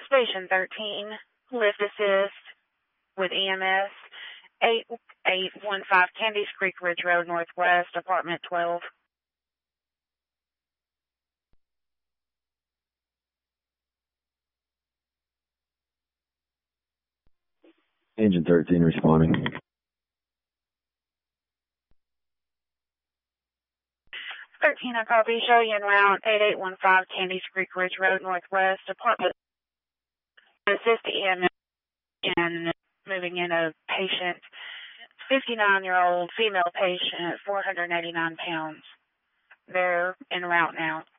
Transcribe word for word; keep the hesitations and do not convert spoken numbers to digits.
Station thirteen, lift assist with E M S, eight eight one five Candies Creek Ridge Road Northwest, apartment twelve. Engine thirteen responding. thirteen, I copy. Show you en route, eight eight one five Candies Creek Ridge Road Northwest, apartment. Assist E M S in moving in a patient, fifty-nine-year-old female patient, four hundred eighty-nine pounds. They're en route now.